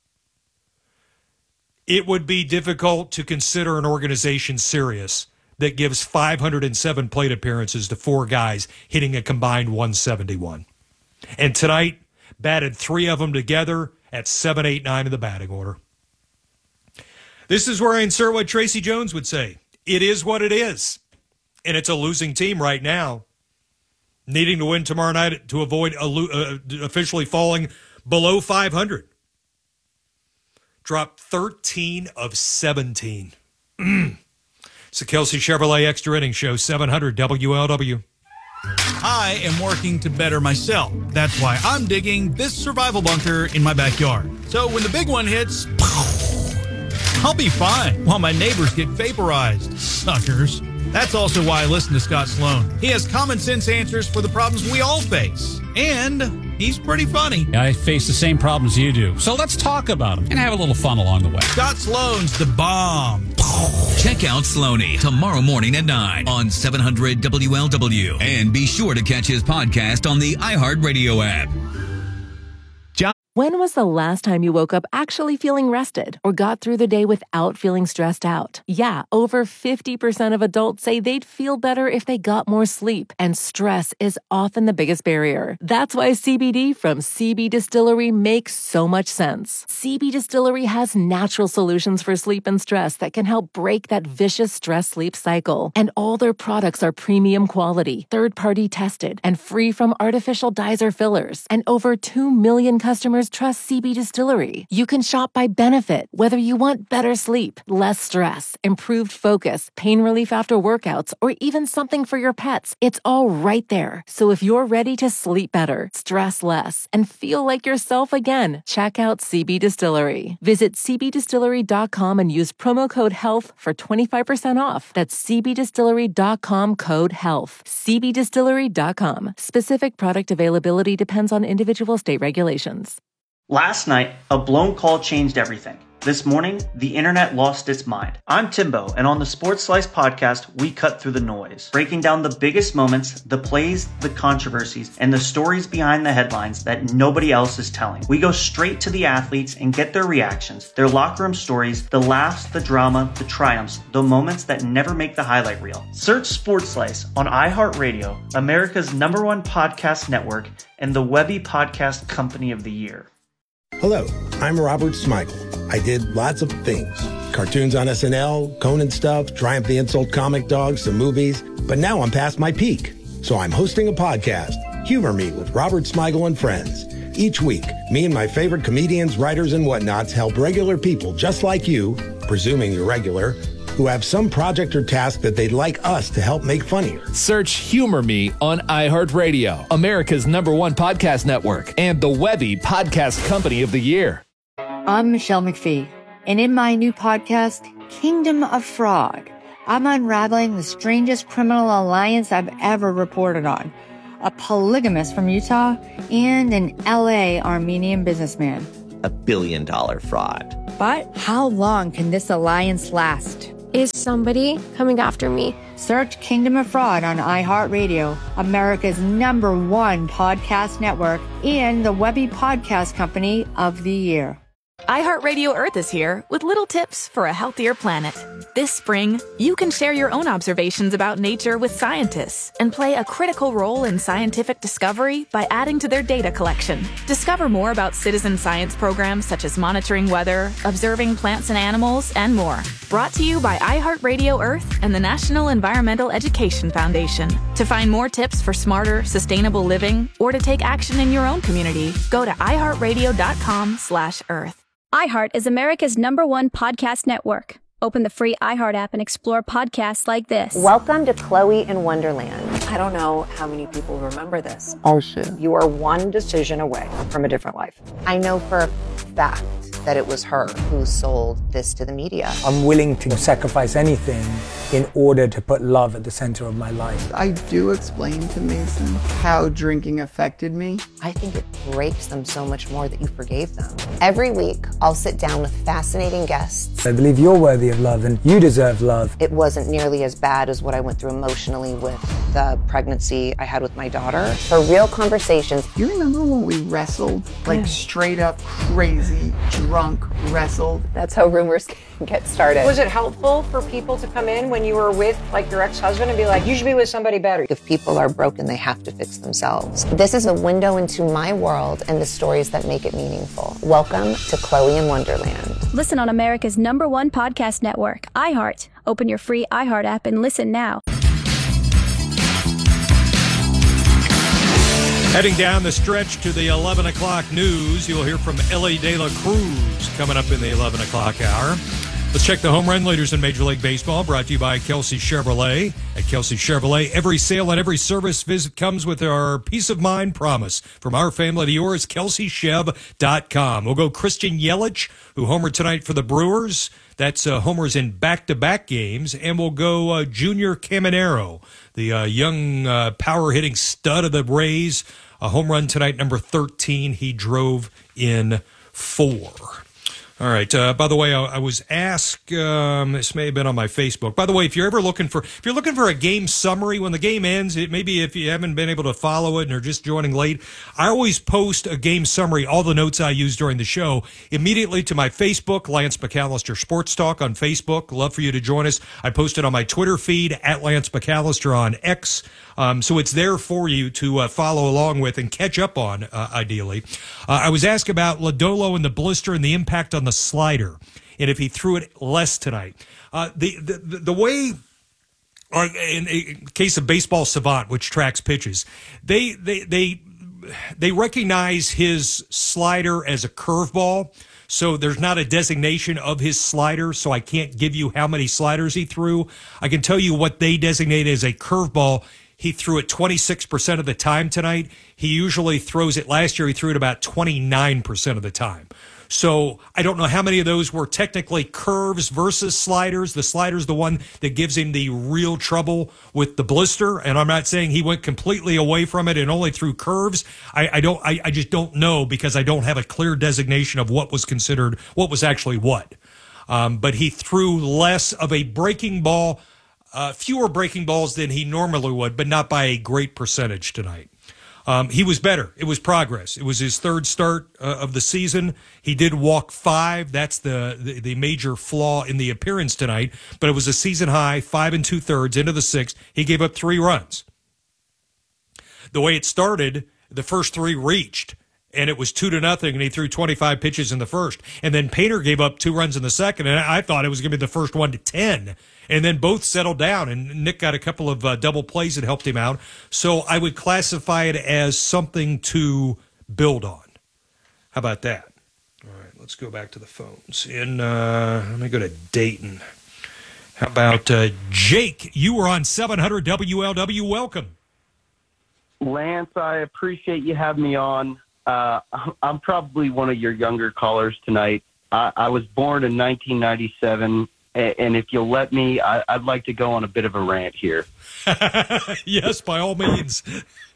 it would be difficult to consider an organization serious that gives five hundred seven plate appearances to four guys hitting a combined one seventy-one. And tonight, batted three of them together at seven, eight, nine in the batting order. This is where I insert what Tracy Jones would say. It is what it is. And it's a losing team right now, needing to win tomorrow night to avoid uh, officially falling below five hundred. Dropped thirteen of seventeen. Mm. It's the Kelsey Chevrolet Extra Innings Show, seven hundred W L W. I am working to better myself. That's why I'm digging this survival bunker in my backyard. So when the big one hits, I'll be fine while my neighbors get vaporized. Suckers. That's also why I listen to Scott Sloan. He has common sense answers for the problems we all face. And he's pretty funny. I face the same problems you do. So let's talk about them and have a little fun along the way. Scott Sloan's the bomb. Check out Sloaney tomorrow morning at nine on seven hundred W L W. And be sure to catch his podcast on the iHeartRadio app. When was the last time you woke up actually feeling rested or got through the day without feeling stressed out? Yeah, over fifty percent of adults say they'd feel better if they got more sleep, and stress is often the biggest barrier. That's why C B D from C B Distillery makes so much sense. C B Distillery has natural solutions for sleep and stress that can help break that vicious stress-sleep cycle. And all their products are premium quality, third-party tested, and free from artificial dyes or fillers. And over two million customers trust C B Distillery. You can shop by benefit, whether you want better sleep, less stress, improved focus, pain relief after workouts, or even something for your pets. It's all right there. So if you're ready to sleep better, stress less, and feel like yourself again, check out C B Distillery. Visit c b distillery dot com and use promo code HEALTH for twenty-five percent off. That's c b distillery dot com, code HEALTH. c b distillery dot com. Specific product availability depends on individual state regulations. Last night, a blown call changed everything. This morning, the internet lost its mind. I'm Timbo, and on the Sports Slice podcast, we cut through the noise, breaking down the biggest moments, the plays, the controversies, and the stories behind the headlines that nobody else is telling. We go straight to the athletes and get their reactions, their locker room stories, the laughs, the drama, the triumphs, the moments that never make the highlight reel. Search Sports Slice on iHeartRadio, America's number one podcast network, and the Webby Podcast Company of the Year. Hello, I'm Robert Smigel. I did lots of things. Cartoons on S N L, Conan stuff, Triumph the Insult Comic Dog, some movies. But now I'm past my peak. So I'm hosting a podcast, Humor Me with Robert Smigel and Friends. Each week, me and my favorite comedians, writers, and whatnots help regular people just like you, presuming you're regular, who have some project or task that they'd like us to help make funnier. Search Humor Me on iHeartRadio, America's number one podcast network, and the Webby Podcast Company of the Year. I'm Michelle McPhee, and in my new podcast, Kingdom of Frog, I'm unraveling the strangest criminal alliance I've ever reported on. A polygamist from Utah and an L A Armenian businessman. A billion dollar fraud. But how long can this alliance last? Is somebody coming after me? Search Kingdom of Fraud on iHeartRadio, America's number one podcast network, and the Webby Podcast Company of the Year. iHeartRadio Earth is here with little tips for a healthier planet. This spring, you can share your own observations about nature with scientists and play a critical role in scientific discovery by adding to their data collection. Discover more about citizen science programs such as monitoring weather, observing plants and animals, and more. Brought to you by iHeartRadio Earth and the National Environmental Education Foundation. To find more tips for smarter, sustainable living or to take action in your own community, go to iHeartRadio.com slash Earth. iHeart is America's number one podcast network. Open the free iHeart app and explore podcasts like this. Welcome to Chloe in Wonderland. I don't know how many people remember this. Oh, shit. You are one decision away from a different life. I know for a fact that it was her who sold this to the media. I'm willing to sacrifice anything in order to put love at the center of my life. I do explain to Mason how drinking affected me. I think it breaks them so much more that you forgave them. Every week, I'll sit down with fascinating guests. I believe you're worthy of love and you deserve love. It wasn't nearly as bad as what I went through emotionally with the pregnancy I had with my daughter. For real conversations. You remember when we wrestled? Like yeah. straight up crazy, drunk, wrestled? That's how rumors get started. Was it helpful for people to come in when you were with like your ex-husband and be like, you should be with somebody better? If people are broken, they have to fix themselves. This is a window into my world and the stories that make it meaningful. Welcome to Chloe in Wonderland. Listen on America's number one podcast network, iHeart. Open your free iHeart app and listen now. Heading down the stretch to the eleven o'clock news, you'll hear from Ellie De La Cruz coming up in the eleven o'clock hour. Let's check the home run leaders in Major League Baseball, brought to you by Kelsey Chevrolet. At Kelsey Chevrolet, every sale and every service visit comes with our peace of mind promise. From our family to yours, kelsey chev dot com. We'll go Christian Yelich, who homered tonight for the Brewers. That's uh, homers in back-to-back games. And we'll go uh, Junior Caminero, the uh, young uh, power-hitting stud of the Rays. A home run tonight, number thirteen. He drove in four. All right. Uh, by the way, I, I was asked. Um, this may have been on my Facebook. By the way, if you're ever looking for, if you're looking for a game summary when the game ends, it maybe if you haven't been able to follow it and are just joining late, I always post a game summary, all the notes I use during the show, immediately to my Facebook, Lance McAllister Sports Talk on Facebook. Love for you to join us. I post it on my Twitter feed at Lance McAllister on X. Um, so it's there for you to uh, follow along with and catch up on, uh, ideally. Uh, I was asked about Lodolo and the blister and the impact on the slider, and if he threw it less tonight. Uh, the, the, the way, or in a case of Baseball Savant, which tracks pitches, they, they, they, they recognize his slider as a curveball. So there's not a designation of his slider, so I can't give you how many sliders he threw. I can tell you what they designate as a curveball. He threw it twenty-six percent of the time tonight. He usually throws it, last year he threw it about twenty-nine percent of the time. So I don't know how many of those were technically curves versus sliders. The slider's the one that gives him the real trouble with the blister. And I'm not saying he went completely away from it and only threw curves. I, I don't, I, I just don't know because I don't have a clear designation of what was considered, what was actually what. Um, but he threw less of a breaking ball, uh, fewer breaking balls than he normally would, but not by a great percentage tonight. Um, he was better. It was progress. It was his third start uh, of the season. He did walk five. That's the, the the major flaw in the appearance tonight. But it was a season high, five and two thirds into the sixth. He gave up three runs. The way it started, the first three reached, and it was two to nothing, and he threw twenty-five pitches in the first. And then Painter gave up two runs in the second, and I thought it was going to be the first one to ten. And then both settled down, and Nick got a couple of uh, double plays that helped him out. So I would classify it as something to build on. How about that? All right, let's go back to the phones. In, uh, let me go to Dayton. How about uh, Jake? You were on seven hundred W L W. Welcome. Lance, I appreciate you having me on. Uh, I'm probably one of your younger callers tonight. I, I was born in nineteen ninety-seven, and if you'll let me, I, I'd like to go on a bit of a rant here. Yes, by all means.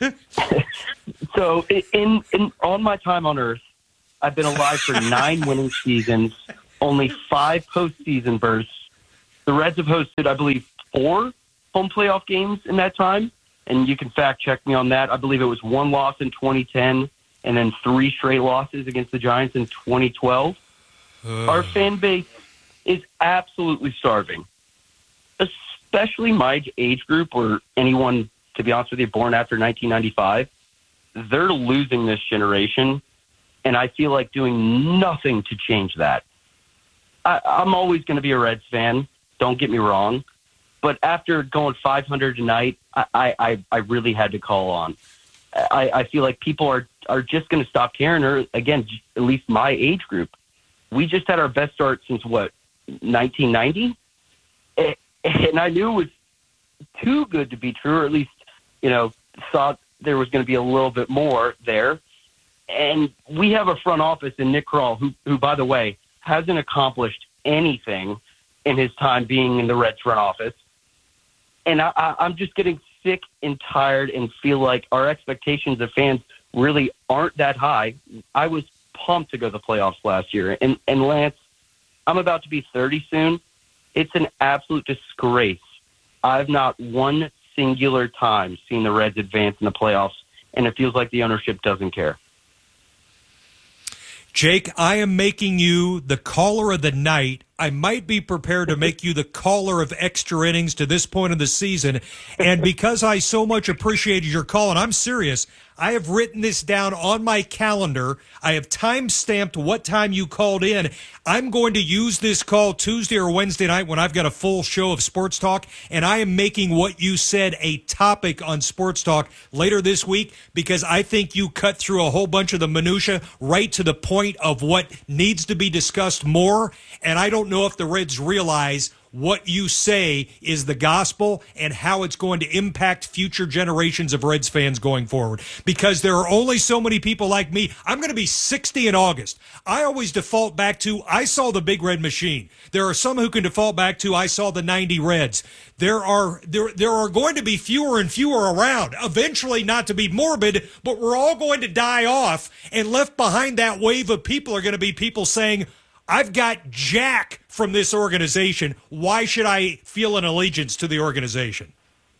So, in, in on my time on Earth, I've been alive for nine winning seasons, only five postseason bursts. The Reds have hosted, I believe, four home playoff games in that time, and you can fact check me on that. I believe it was one loss in twenty ten, and then three straight losses against the Giants in twenty twelve. Uh. Our fan base is absolutely starving, especially my age group or anyone, to be honest with you, born after nineteen ninety-five. They're losing this generation, and I feel like doing nothing to change that. I, I'm always going to be a Reds fan. Don't get me wrong. But after going five hundred tonight, I, I, I really had to call on. I, I feel like people are, are just going to stop caring, or, again, at least my age group. We just had our best start since, what, nineteen ninety? And I knew it was too good to be true, or at least, you know, thought there was going to be a little bit more there. And we have a front office in Nick Krall, who, who, by the way, hasn't accomplished anything in his time being in the Reds front office. And I, I, I'm just getting sick and tired and feel like our expectations of fans really aren't that high. I was pumped to go to the playoffs last year. And, and Lance, I'm about to be thirty soon. It's an absolute disgrace. I've not one singular time seen the Reds advance in the playoffs, and it feels like the ownership doesn't care. Jake, I am making you the caller of the night. I might be prepared to make you the caller of extra innings to this point of the season. And because I so much appreciated your call, and I'm serious, I have written this down on my calendar. I have time-stamped what time you called in. I'm going to use this call Tuesday or Wednesday night when I've got a full show of Sports Talk, and I am making what you said a topic on Sports Talk later this week because I think you cut through a whole bunch of the minutia right to the point of what needs to be discussed more, and I don't know if the Reds realize what you say is the gospel and how it's going to impact future generations of Reds fans going forward. Because there are only so many people like me. I'm going to be sixty in August. I always default back to, I saw the Big Red Machine. There are some who can default back to, I saw the ninety Reds. There are there there are going to be fewer and fewer around. Eventually, not to be morbid, but we're all going to die off, and left behind that wave of people are going to be people saying, I've got Jack from this organization. Why should I feel an allegiance to the organization?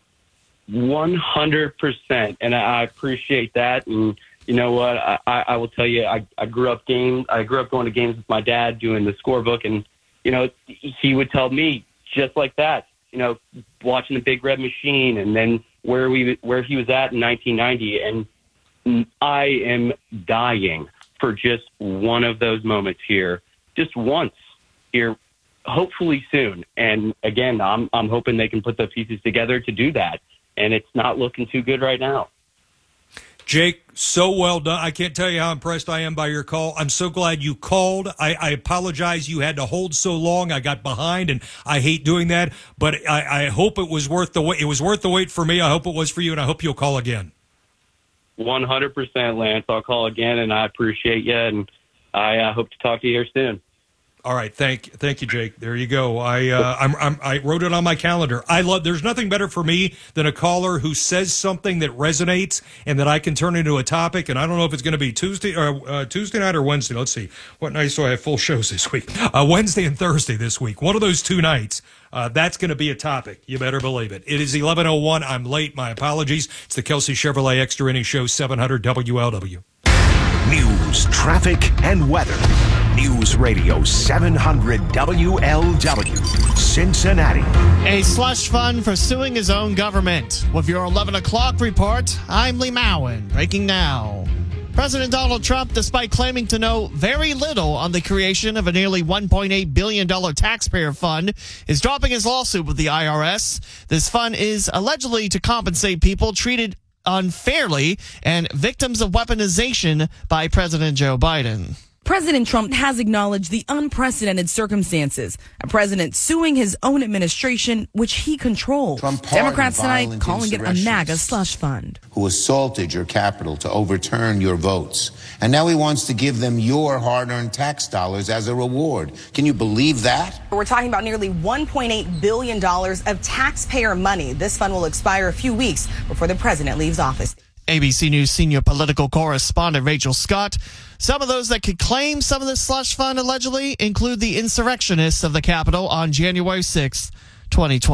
one hundred percent. And I appreciate that. And you know what? I, I will tell you, I, I grew up game. I grew up going to games with my dad doing the scorebook. And, you know, he would tell me just like that, you know, watching the Big Red Machine and then where we where he was at in nineteen ninety. And I am dying for just one of those moments here. Just once here, hopefully soon. And again, I'm I'm hoping they can put the pieces together to do that. And it's not looking too good right now. Jake, so well done. I can't tell you how impressed I am by your call. I'm so glad you called. I, I apologize you had to hold so long. I got behind, and I hate doing that. But I, I hope it was worth the wait. It was worth the wait for me. I hope it was for you, and I hope you'll call again. one hundred percent, Lance. I'll call again, and I appreciate you, and I uh, hope to talk to you here soon. All right, thank thank you, Jake. There you go. I uh, I'm, I'm, I wrote it on my calendar. I love. There's nothing better for me than a caller who says something that resonates and that I can turn into a topic. And I don't know if it's going to be Tuesday or uh, Tuesday night or Wednesday. Let's see. What nights do I have full shows this week? Uh, Wednesday and Thursday this week. One of those two nights. Uh, that's going to be a topic. You better believe it. It is eleven oh one. I'm late. My apologies. It's the Kelsey Chevrolet Extra Inning Show, seven hundred W L W. News, traffic, and weather. News Radio seven hundred W L W, Cincinnati. A slush fund for suing his own government. With your eleven o'clock report, I'm Lee Mowen, breaking now. President Donald Trump, despite claiming to know very little on the creation of a nearly one point eight billion dollars taxpayer fund, is dropping his lawsuit with the I R S. This fund is allegedly to compensate people treated unfairly and victims of weaponization by President Joe Biden. President Trump has acknowledged the unprecedented circumstances. A president suing his own administration, which he controls. Democrats tonight calling it a MAGA slush fund. Who assaulted your Capitol to overturn your votes. And now he wants to give them your hard-earned tax dollars as a reward. Can you believe that? We're talking about nearly one point eight billion dollars of taxpayer money. This fund will expire a few weeks before the president leaves office. A B C News senior political correspondent Rachel Scott. Some of those that could claim some of the slush fund allegedly include the insurrectionists of the Capitol on January sixth, twenty twenty.